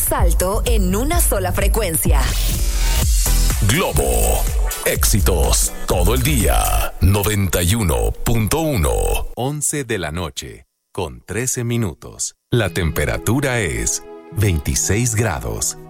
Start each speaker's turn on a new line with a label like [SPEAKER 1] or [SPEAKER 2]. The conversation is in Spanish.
[SPEAKER 1] salto en una sola frecuencia.
[SPEAKER 2] Globo. Éxitos todo el día. 91.1.
[SPEAKER 3] 11 de la noche, con 13 minutos. La temperatura es 26 grados.